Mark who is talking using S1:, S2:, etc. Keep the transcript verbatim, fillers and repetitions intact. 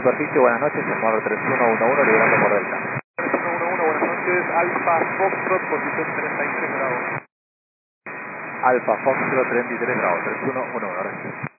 S1: superficie, buenas noches, Escuadra tres uno uno uno, liberando por Delta.
S2: tres uno uno uno, buenas noches, Alfa Foxtrot, posición treinta y tres grados.
S1: Alfa Foxtrot treinta y tres grados, tres uno uno uno, gracias.